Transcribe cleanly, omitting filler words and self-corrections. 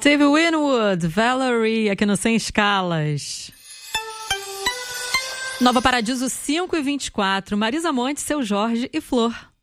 Steve Winwood, Valerie, aqui no Sem Escalas. Nova Paradiso 5:24, Marisa Monte, Seu Jorge e Flor.